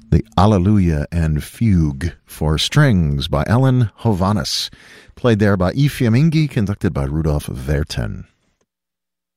The Alleluia and Fugue for Strings by Ellen Hovhaness, played there by I Fiammingi, conducted by Rudolf Verten.